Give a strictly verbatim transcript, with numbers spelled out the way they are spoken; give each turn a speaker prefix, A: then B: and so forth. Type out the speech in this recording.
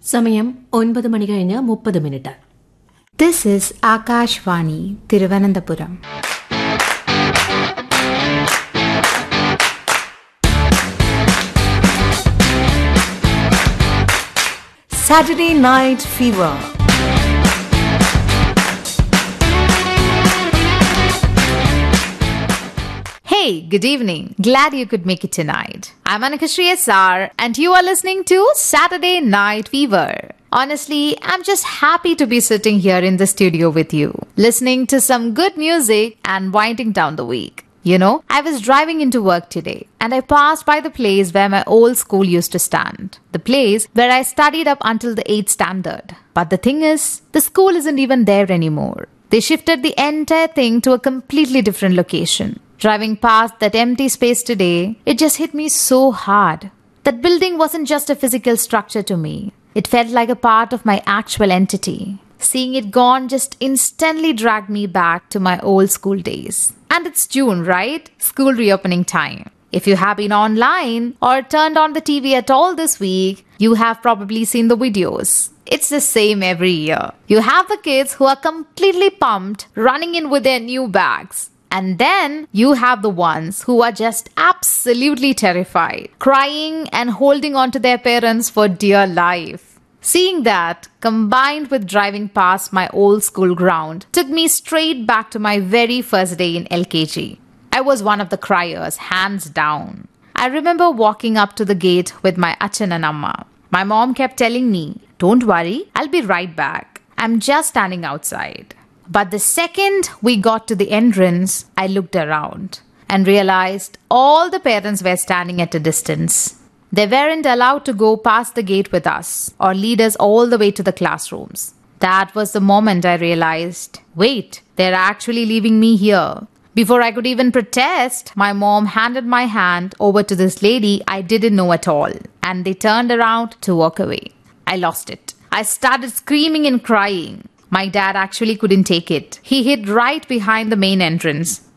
A: സമയം ഒൻപത് മണി കഴിഞ്ഞ് മുപ്പത് minute.
B: This is Akashvani, Thiruvananthapuram.
C: Saturday Night Fever.
D: Hey, good evening. Glad you could make it tonight. I'm Anakashri S R and you are listening to Saturday Night Fever. Honestly, I'm just happy to be sitting here in the studio with you, listening to some good music and winding down the week. You know, I was driving into work today and I passed by the place where my old school used to stand. The place where I studied up until the eighth standard. But the thing is, the school isn't even there anymore. They shifted the entire thing to a completely different location. Driving past that empty space today, it just hit me so hard. That building wasn't just a physical structure to me. It felt like a part of my actual entity. Seeing it gone just instantly dragged me back to my old school days. And it's June, right? School reopening time. If you have been online or turned on the T V at all this week, you have probably seen the videos. It's the same every year. You have the kids who are completely pumped, running in with their new bags. And then you have the ones who are just absolutely terrified, crying and holding on to their parents for dear life. Seeing that, combined with driving past my old school ground, took me straight back to my very first day in L K G. I was one of the criers, hands down. I remember walking up to the gate with my Achan and Amma. My mom kept telling me, "Don't worry, I'll be right back. I'm just standing outside." But the second we got to the entrance, I looked around and realized all the parents were standing at a distance. They weren't allowed to go past the gate with us or lead us all the way to the classrooms. That was the moment I realized, wait, they're actually leaving me here. Before I could even protest, my mom handed my hand over to this lady I didn't know at all, and they turned around to walk away. I lost it. I started screaming and crying. My dad actually couldn't take it. He hid right behind the main entrance.